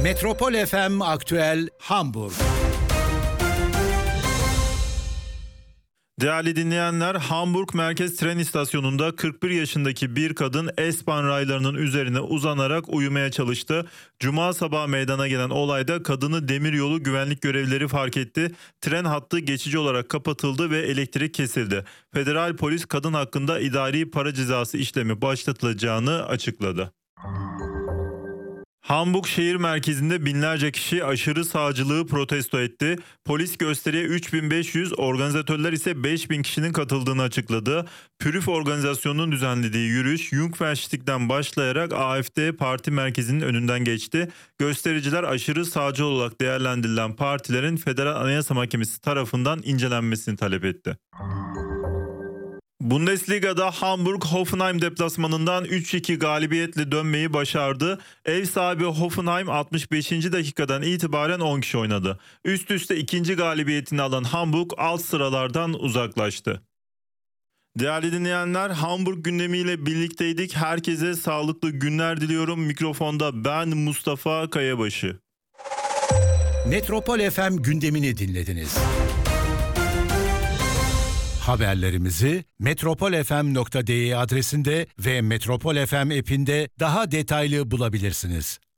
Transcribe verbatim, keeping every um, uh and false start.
Metropol F M Aktüel Hamburg. Değerli dinleyenler, Hamburg Merkez Tren İstasyonu'nda kırk bir yaşındaki bir kadın S-Bahn raylarının üzerine uzanarak uyumaya çalıştı. Cuma sabahı meydana gelen olayda kadını demiryolu güvenlik görevlileri fark etti. Tren hattı geçici olarak kapatıldı ve elektrik kesildi. Federal polis kadın hakkında idari para cezası işlemi başlatılacağını açıkladı. Hamburg şehir merkezinde binlerce kişi aşırı sağcılığı protesto etti. Polis gösteriye üç bin beş yüz, organizatörler ise beş bin kişinin katıldığını açıkladı. Pürüf organizasyonunun düzenlediği yürüyüş Jungfernstieg'den başlayarak A F D parti merkezinin önünden geçti. Göstericiler aşırı sağcı olarak değerlendirilen partilerin Federal Anayasa Mahkemesi tarafından incelenmesini talep etti. Bundesliga'da Hamburg Hoffenheim deplasmanından üç iki galibiyetle dönmeyi başardı. Ev sahibi Hoffenheim altmış beşinci dakikadan itibaren on kişi oynadı. Üst üste ikinci galibiyetini alan Hamburg alt sıralardan uzaklaştı. Değerli dinleyenler, Hamburg gündemiyle birlikteydik. Herkese sağlıklı günler diliyorum. Mikrofonda ben Mustafa Kayabaşı. Metropol F M gündemini dinlediniz. Haberlerimizi metropol f m nokta d e adresinde ve Metropol F M app'inde daha detaylı bulabilirsiniz.